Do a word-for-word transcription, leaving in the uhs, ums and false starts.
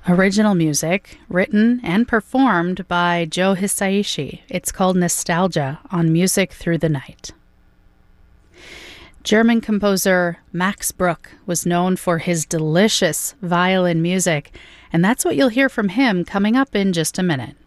Original music, written and performed by Joe Hisaishi. It's called Nostalgia on Music Through the Night. German composer Max Bruch was known for his delicious violin music, and that's what you'll hear from him coming up in just a minute.